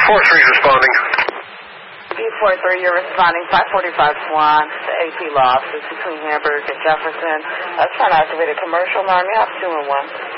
4-3 responding. B-43, you're responding 545 Swan to AP Loft. It's between Hamburg and Jefferson. Let's try to activate a commercial alarm. You have 2 and 1.